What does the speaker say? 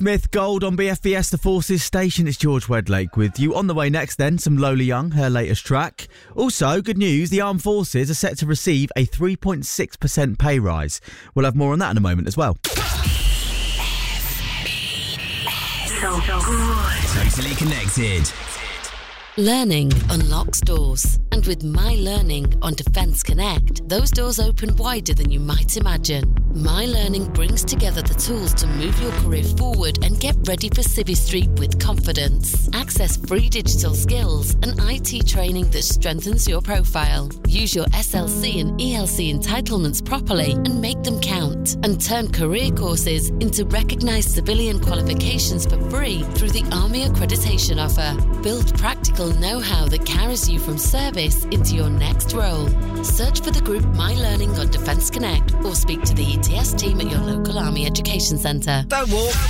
Myth Gold on BFBS The Forces station. It's George Wedlake with you. On the way next then, some Lola Young, her latest track. Also, good news, the Armed Forces are set to receive a 3.6% pay rise. We'll have more on that in a moment as well. So good. Totally connected. Learning unlocks doors. And with My Learning on Defence Connect, those doors open wider than you might imagine. My Learning brings together the tools to move your career forward and get ready for Civvy Street with confidence. Access free digital skills and IT training that strengthens your profile. Use your SLC and ELC entitlements properly and make them count. And turn career courses into recognised civilian qualifications for free through the Army Accreditation Offer. Build practical know-how that carries you from service into your next role. Search for the group My Learning on Defence Connect or speak to the ETS team at your local Army Education Centre. Don't walk,